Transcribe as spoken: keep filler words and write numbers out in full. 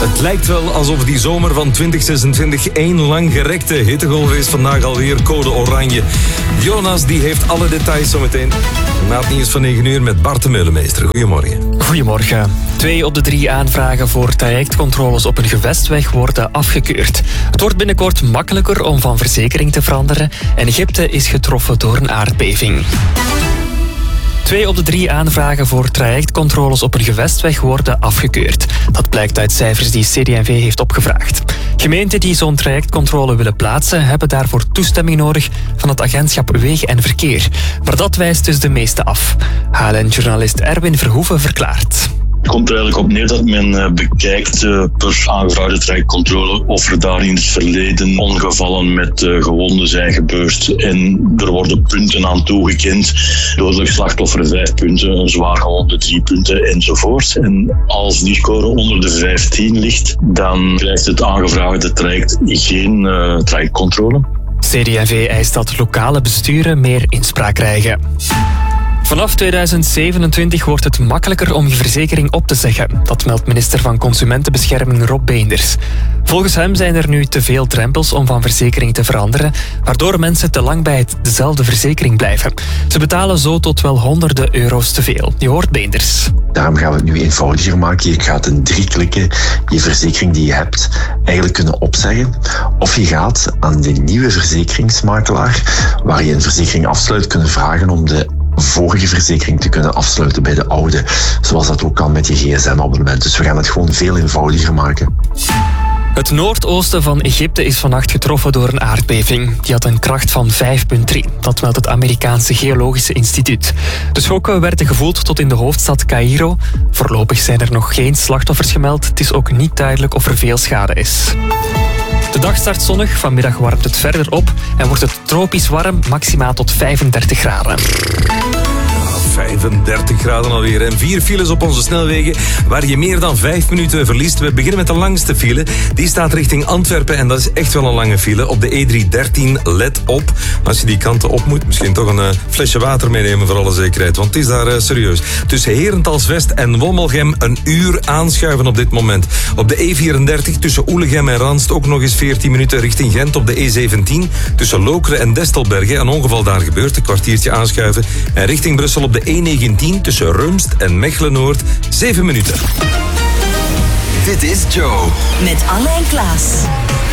Het lijkt wel alsof die zomer van twintig zesentwintig één lang gerekte hittegolf is. Vandaag alweer code oranje. Jonas die heeft alle details zometeen. Na het nieuws van negen uur met Bart de Meulemeester. Goedemorgen. Goedemorgen. Twee op de drie aanvragen voor trajectcontroles op een gewestweg worden afgekeurd. Het wordt binnenkort makkelijker om van verzekering te veranderen en Egypte is getroffen door een aardbeving. Twee op de drie aanvragen voor trajectcontroles op een gewestweg worden afgekeurd. Dat blijkt uit cijfers die C D en V heeft opgevraagd. Gemeenten die zo'n trajectcontrole willen plaatsen hebben daarvoor toestemming nodig van het agentschap Wegen en Verkeer. Maar dat wijst dus de meeste af. H L N-journalist Erwin Verhoeven verklaart. Het komt er eigenlijk op neer dat men bekijkt per aangevraagde trajectcontrole of er daar in het verleden ongevallen met gewonden zijn gebeurd. En er worden punten aan toegekend. Dodelijk slachtoffer vijf punten, een zwaar gewonde drie punten enzovoort. En als die score onder de vijftien ligt, dan krijgt het aangevraagde traject geen uh, trajectcontrole. C D en V eist dat lokale besturen meer inspraak krijgen. Vanaf tweeduizend zevenentwintig wordt het makkelijker om je verzekering op te zeggen. Dat meldt minister van Consumentenbescherming Rob Beenders. Volgens hem zijn er nu te veel drempels om van verzekering te veranderen, waardoor mensen te lang bij het dezelfde verzekering blijven. Ze betalen zo tot wel honderden euro's te veel. Je hoort Beenders. Daarom gaan we het nu eenvoudiger maken. Je gaat in drie klikken je verzekering die je hebt eigenlijk kunnen opzeggen. Of je gaat aan de nieuwe verzekeringsmakelaar, waar je een verzekering afsluit, kunnen vragen om de vorige verzekering te kunnen afsluiten bij de oude. Zoals dat ook kan met je gsm-abonnement. Dus we gaan het gewoon veel eenvoudiger maken. Het noordoosten van Egypte is vannacht getroffen door een aardbeving. Die had een kracht van vijf komma drie. Dat meldt het Amerikaanse Geologische Instituut. De schokken werden gevoeld tot in de hoofdstad Caïro. Voorlopig zijn er nog geen slachtoffers gemeld. Het is ook niet duidelijk of er veel schade is. De dag start zonnig, vanmiddag warmt het verder op en wordt het tropisch warm, maximaal tot vijfendertig graden. vijfendertig graden alweer en vier files op onze snelwegen waar je meer dan vijf minuten verliest. We beginnen met de langste file. Die staat richting Antwerpen en dat is echt wel een lange file. Op de E driehonderddertien, let op. Als je die kanten op moet, misschien toch een uh, flesje water meenemen voor alle zekerheid, want het is daar uh, serieus. Tussen Herentals-West en Wommelgem een uur aanschuiven op dit moment. Op de E vierendertig tussen Oelegem en Ranst ook nog eens veertien minuten richting Gent. Op de E zeventien tussen Lokeren en Destelbergen een ongeval daar gebeurt, een kwartiertje aanschuiven. En richting Brussel op de E negentien tussen Rumst en Mechelen-Noord, zeven minuten. Dit is Joe. Met Anne en Klaas.